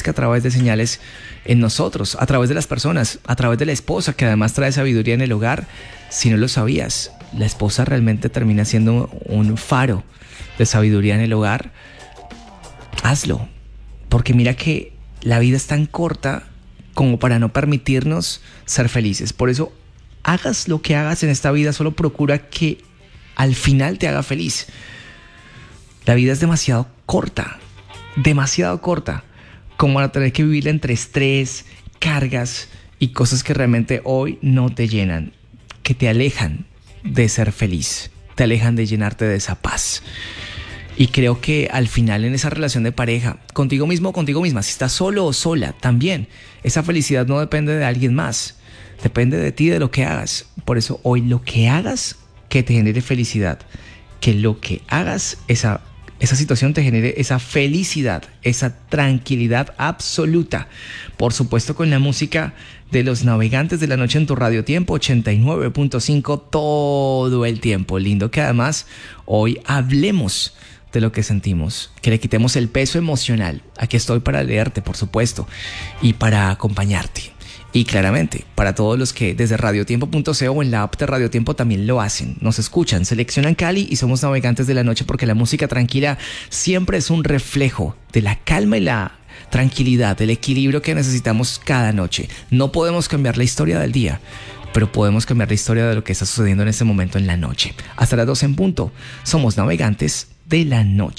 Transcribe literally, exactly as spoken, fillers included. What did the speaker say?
aparezca a través de señales en nosotros, a través de las personas, a través de la esposa, que además trae sabiduría en el hogar. Si no lo sabías, la esposa realmente termina siendo un faro de sabiduría en el hogar. Hazlo, porque mira que la vida es tan corta como para no permitirnos ser felices. Por eso, hagas lo que hagas en esta vida, solo procura que al final te haga feliz. La vida es demasiado corta, demasiado corta, como para tener que vivirla entre estrés, cargas y cosas que realmente hoy no te llenan, que te alejan de ser feliz, te alejan de llenarte de esa paz. Y creo que al final en esa relación de pareja, contigo mismo o contigo misma, si estás solo o sola, también esa felicidad no depende de alguien más, depende de ti, de lo que hagas. Por eso hoy lo que hagas que te genere felicidad, que lo que hagas, esa, esa situación te genere esa felicidad, esa tranquilidad absoluta. Por supuesto con la música de Los Navegantes de la Noche en tu Radio Tiempo ochenta y nueve punto cinco todo el tiempo. Lindo que además hoy hablemos de lo que sentimos, que le quitemos el peso emocional. Aquí estoy para leerte, por supuesto, y para acompañarte. Y claramente, para todos los que desde radiotiempo punto co o en la app de Radio Tiempo también lo hacen, nos escuchan, seleccionan Cali y somos Navegantes de la Noche, porque la música tranquila siempre es un reflejo de la calma y la tranquilidad, del equilibrio que necesitamos cada noche. No podemos cambiar la historia del día, pero podemos cambiar la historia de lo que está sucediendo en este momento en la noche. Hasta las doce en punto, somos Navegantes de la Noche.